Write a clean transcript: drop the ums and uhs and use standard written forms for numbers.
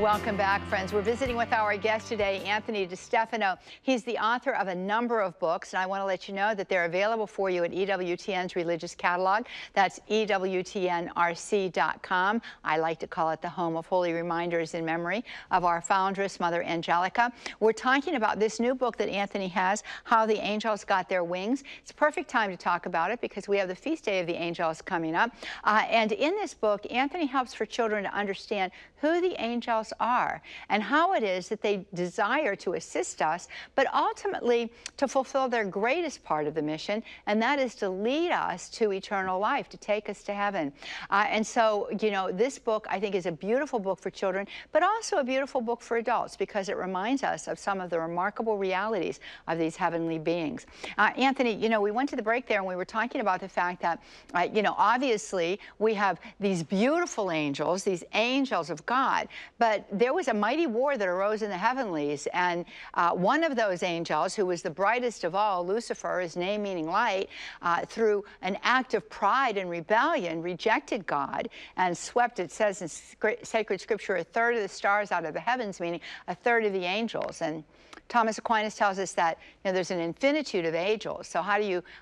Welcome back, friends. We're visiting with our guest today, Anthony DeStefano. He's the author of a number of books, and I want to let you know that they're available for you at EWTN's Religious Catalog. That's EWTNRC.com. I like to call it the home of holy reminders in memory of our foundress, Mother Angelica. We're talking about this new book that Anthony has, How the Angels Got Their Wings. It's a perfect time to talk about it because we have the Feast Day of the Angels coming up. And in this book, Anthony helps for children to understand who the angels are and how it is that they desire to assist us, but ultimately to fulfill their greatest part of the mission, and that is to lead us to eternal life, to take us to heaven. And so, you know, this book, I think, is a beautiful book for children, but also a beautiful book for adults because it reminds us of some of the remarkable realities of these heavenly beings. Anthony, you know, we went to the break there and we were talking about the fact that, you know, obviously we have these beautiful angels, these angels of God, but there was a mighty war that arose in the heavenlies, and one of those angels, who was the brightest of all, Lucifer, his name meaning light, through an act of pride and rebellion, rejected God and swept, it says in sacred scripture, a third of the stars out of the heavens, meaning a third of the angels. And Thomas Aquinas tells us that, you know, there's an infinitude of angels. So how do you